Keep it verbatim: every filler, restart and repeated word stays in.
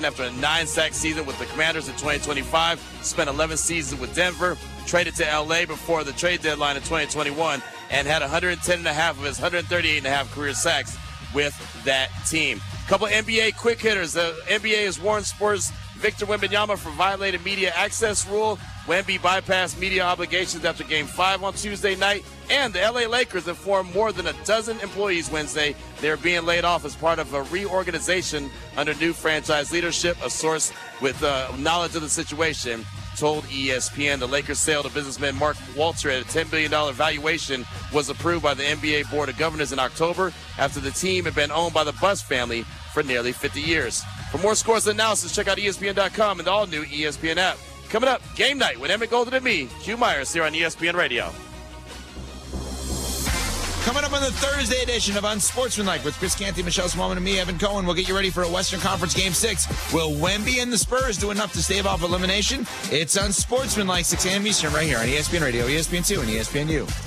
organization after a nine-sack season with the Commanders in twenty twenty-five. Spent eleven seasons with Denver. Traded to L A before the trade deadline in twenty twenty-one and had one hundred ten and a half of his one hundred thirty-eight and a half career sacks with that team. A couple N B A quick hitters. The N B A has warned Spurs Victor Wembanyama for violating media access rule. Wemby bypassed media obligations after Game five on Tuesday night. And the L A Lakers informed more than a dozen employees Wednesday they're being laid off as part of a reorganization under new franchise leadership. A source with uh, knowledge of the situation told E S P N the Lakers' sale to businessman Mark Walter at a ten billion dollars valuation was approved by the N B A Board of Governors in October after the team had been owned by the Buss family for nearly fifty years. For more scores and analysis, check out E S P N dot com and the all-new E S P N app. Coming up, game night with Emmett Golden and me, Hugh Myers, here on E S P N Radio. Coming up on the Thursday edition of Unsportsmanlike with Chris Canty, Michelle Smallman, and me, Evan Cohen. We'll get you ready for a Western Conference Game six. Will Wemby and the Spurs do enough to stave off elimination? It's Unsportsmanlike, six a.m. Eastern, right here on E S P N Radio, E S P N two, and E S P N U.